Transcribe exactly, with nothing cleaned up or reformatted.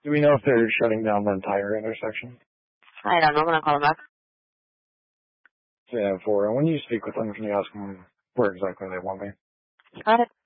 Do we know if they're shutting down the entire intersection? I don't know. I'm going to call them back. Yeah, for when you speak with them, can you ask them where exactly they want me? Got it.